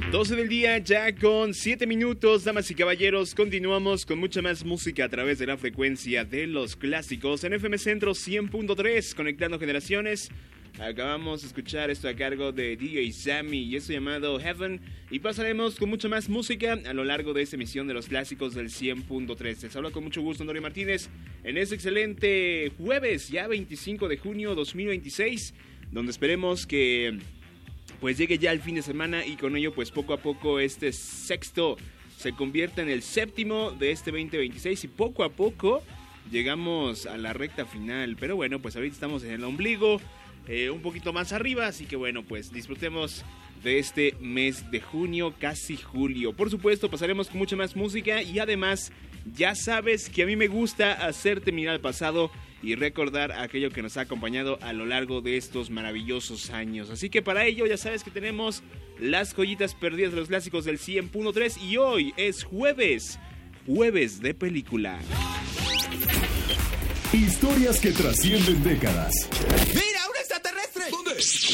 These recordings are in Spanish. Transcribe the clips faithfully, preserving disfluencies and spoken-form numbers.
doce del día, ya con siete minutos, damas y caballeros, continuamos con mucha más música a través de la frecuencia de los clásicos en F M Centro cien punto tres, conectando generaciones. Acabamos de escuchar esto a cargo de D J Sammy y esto llamado Heaven, y pasaremos con mucha más música a lo largo de esta emisión de los clásicos del cien punto tres. Les hablo con mucho gusto Antonio Martínez en este excelente jueves, ya veinticinco de junio dos mil veintiséis, donde esperemos que pues llegue ya el fin de semana y con ello pues poco a poco este sexto se convierta en el séptimo de este veinte veintiséis y poco a poco llegamos a la recta final. Pero bueno, pues ahorita estamos en el ombligo, eh, un poquito más arriba, así que bueno, pues disfrutemos de este mes de junio, casi julio. Por supuesto, pasaremos con mucha más música y además ya sabes que a mí me gusta hacerte mirar al pasado y recordar aquello que nos ha acompañado a lo largo de estos maravillosos años. Así que para ello ya sabes que tenemos las joyitas perdidas de los clásicos del cien punto tres y hoy es jueves, jueves de película. Historias que trascienden décadas. ¡Mira, un extraterrestre! ¿Dónde?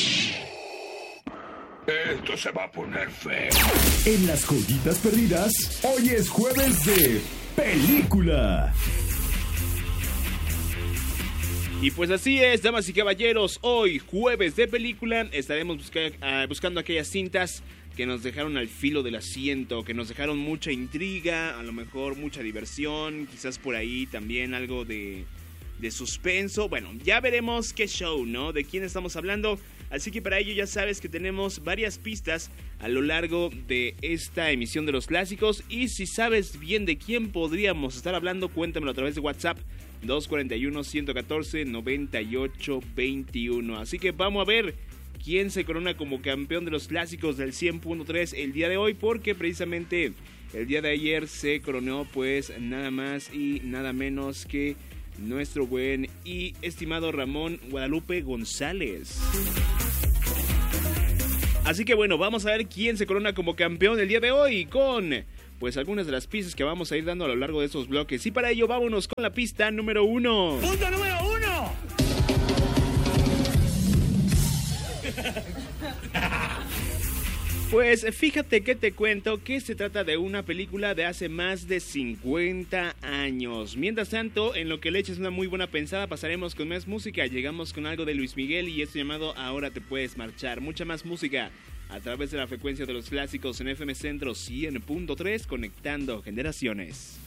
Esto se va a poner feo. En las joyitas perdidas, hoy es jueves de película. Y pues así es, damas y caballeros, hoy jueves de película estaremos busca, uh, buscando aquellas cintas que nos dejaron al filo del asiento, que nos dejaron mucha intriga, a lo mejor mucha diversión, quizás por ahí también algo de, de suspenso. Bueno, ya veremos qué show, ¿no? De quién estamos hablando. Así que para ello ya sabes que tenemos varias pistas a lo largo de esta emisión de los clásicos. Y si sabes bien de quién podríamos estar hablando, cuéntamelo a través de WhatsApp dos cuatro uno, uno uno cuatro, nueve ocho dos uno. Así que vamos a ver quién se corona como campeón de los clásicos del cien punto tres el día de hoy, porque precisamente el día de ayer se coronó pues nada más y nada menos que nuestro buen y estimado Ramón Guadalupe González. Así que bueno, vamos a ver quién se corona como campeón el día de hoy con pues algunas de las pistas que vamos a ir dando a lo largo de estos bloques. Y para ello vámonos con la pista número uno. ¡Punto número uno! Pues fíjate que te cuento que se trata de una película de hace más de cincuenta años. Mientras tanto, en lo que le eches una muy buena pensada, pasaremos con más música. Llegamos con algo de Luis Miguel y esto llamado Ahora te puedes marchar. Mucha más música a través de la frecuencia de los clásicos en F M Centro cien punto tres, conectando generaciones.